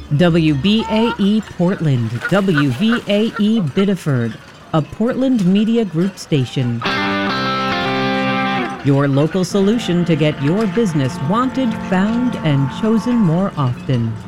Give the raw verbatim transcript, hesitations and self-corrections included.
W B A E Portland, W V A E Biddeford, a Portland Media Group station. Your local solution to get your business wanted, found, and chosen more often.